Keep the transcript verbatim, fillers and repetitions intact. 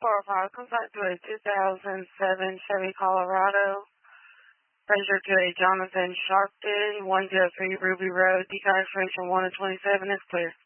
four oh five, comes back to a two thousand seven Chevy Colorado. Registered to a Jonathan Sharpton, one oh three Ruby Road, deconregistration one of twenty-seven is clear.